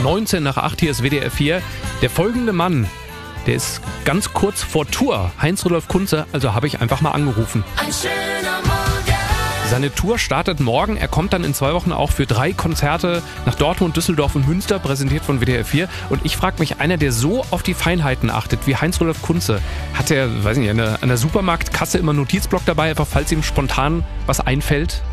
19 nach 8, hier ist WDR 4. Der folgende Mann, der ist ganz kurz vor Tour. Heinz-Rudolf Kunze, also habe ich einfach mal angerufen. Ein schöner Morgen. Seine Tour startet morgen. Er kommt dann in 2 Wochen auch für 3 Konzerte nach Dortmund, Düsseldorf und Münster, präsentiert von WDR 4. Und ich frage mich, einer, der so auf die Feinheiten achtet wie Heinz-Rudolf Kunze, hat er, weiß nicht, an der Supermarktkasse immer einen Notizblock dabei, einfach falls ihm spontan was einfällt?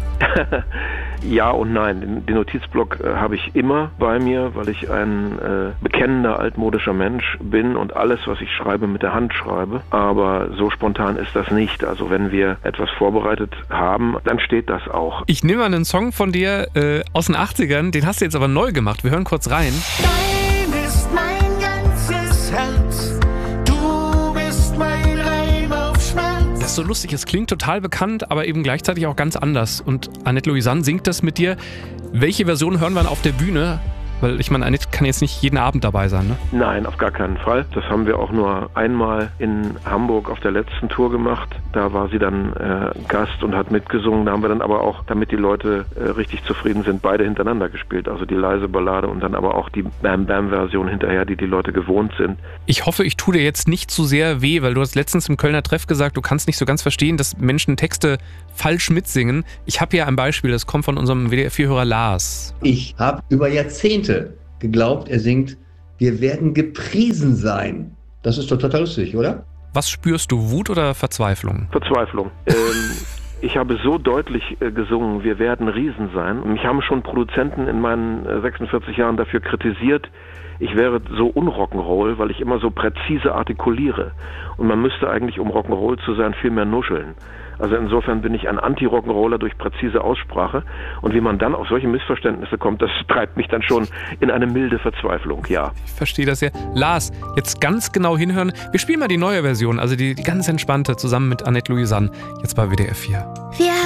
Ja und nein. Den Notizblock habe ich immer bei mir, weil ich ein bekennender altmodischer Mensch bin und alles, was ich schreibe, mit der Hand schreibe. Aber so spontan ist das nicht. Also wenn wir etwas vorbereitet haben, dann steht das auch. Ich nehme mal einen Song von dir aus den 80ern, den hast du jetzt aber neu gemacht. Wir hören kurz rein. Dein ist mein ganzes Herz. Du bist mein Reim auf Schmerz. Das ist so lustig, es klingt total bekannt, aber eben gleichzeitig auch ganz anders. Und Annette Louisanne singt das mit dir. Welche Version hören wir dann auf der Bühne? Weil ich meine, Annette kann jetzt nicht jeden Abend dabei sein, ne? Nein, auf gar keinen Fall. Das haben wir auch nur einmal in Hamburg auf der letzten Tour gemacht. Da war sie dann Gast und hat mitgesungen. Da haben wir dann aber auch, damit die Leute richtig zufrieden sind, beide hintereinander gespielt. Also die leise Ballade und dann aber auch die Bam-Bam-Version hinterher, die Leute gewohnt sind. Ich hoffe, ich tue dir jetzt nicht zu sehr weh, weil du hast letztens im Kölner Treff gesagt, du kannst nicht so ganz verstehen, dass Menschen Texte falsch mitsingen. Ich habe hier ein Beispiel, das kommt von unserem WDR-4-Hörer Lars. Ich habe über Jahrzehnte geglaubt, er singt, wir werden gepriesen sein. Das ist doch total lustig, oder? Was spürst du, Wut oder Verzweiflung? Verzweiflung. Ich habe so deutlich gesungen, wir werden Riesen sein. Mich haben schon Produzenten in meinen 46 Jahren dafür kritisiert, ich wäre so unrock'n'roll, weil ich immer so präzise artikuliere. Und man müsste eigentlich, um Rock'n'Roll zu sein, viel mehr nuscheln. Also insofern bin ich ein Anti-Rock'n'Roller durch präzise Aussprache. Und wie man dann auf solche Missverständnisse kommt, das treibt mich dann schon in eine milde Verzweiflung, ja. Ich verstehe das ja. Lars, jetzt ganz genau hinhören. Wir spielen mal die neue Version, also die ganz entspannte, zusammen mit Annette Louisanne, jetzt bei WDR 4. Wir